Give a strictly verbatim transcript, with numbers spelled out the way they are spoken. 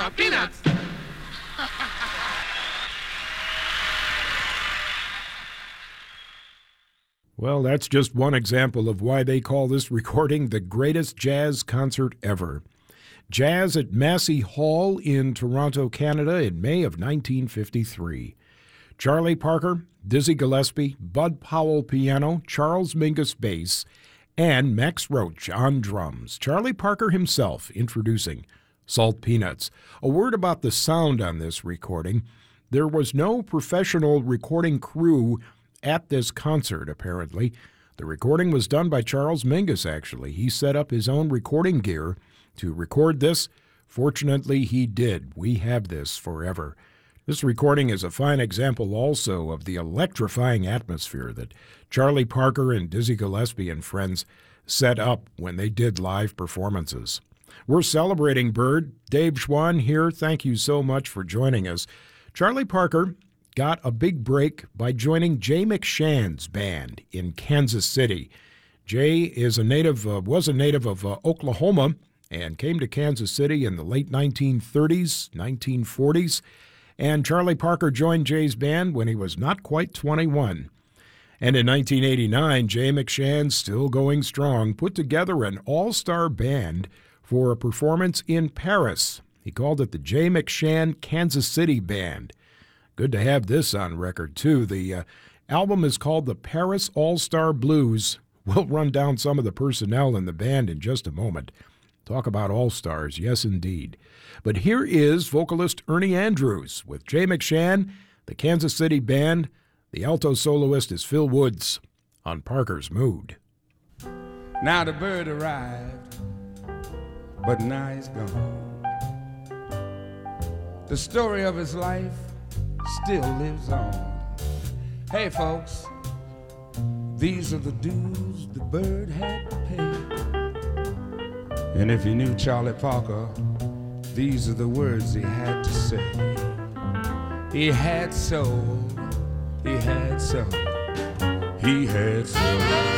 of peanuts. Well, that's just one example of why they call this recording the greatest jazz concert ever. Jazz at Massey Hall in Toronto, Canada in May of nineteen fifty-three. Charlie Parker, Dizzy Gillespie, Bud Powell piano, Charles Mingus bass, and Max Roach on drums. Charlie Parker himself introducing Salt Peanuts. A word about the sound on this recording. There was no professional recording crew at this concert, apparently. The recording was done by Charles Mingus, actually. He set up his own recording gear to record this. Fortunately, he did. We have this forever. This recording is a fine example also of the electrifying atmosphere that Charlie Parker and Dizzy Gillespie and friends set up when they did live performances. We're celebrating Bird. Dave Schwann here. Thank you so much for joining us. Charlie Parker got a big break by joining Jay McShann's band in Kansas City. Jay is a native, uh, was a native of uh, Oklahoma and came to Kansas City in the late nineteen thirties, nineteen forties. And Charlie Parker joined Jay's band when he was not quite twenty-one. And in nineteen eighty-nine, Jay McShann, still going strong, put together an all-star band for a performance in Paris. He called it the Jay McShann Kansas City Band. Good to have this on record, too. The uh, album is called the Paris All-Star Blues. We'll run down some of the personnel in the band in just a moment. Talk about all-stars, yes indeed. But here is vocalist Ernie Andrews with Jay McShann, the Kansas City Band. The alto soloist is Phil Woods on Parker's Mood. Now the bird arrived, but now he's gone. The story of his life still lives on. Hey folks, these are the dues the bird had to pay. And if you knew Charlie Parker, these are the words he had to say. He had soul, he had soul, he had soul.